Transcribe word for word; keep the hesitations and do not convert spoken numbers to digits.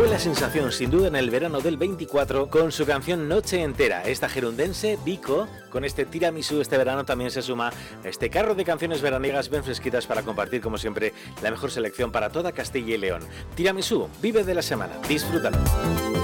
fue la sensación sin duda en el verano del veinticuatro con su canción Noche Entera. Esta gerundense, Vico, con este tiramisú este verano también se suma este carro de canciones veraniegas bien fresquitas para compartir como siempre la mejor selección para toda Castilla y León. Tiramisú, vive de la semana, disfrútalo.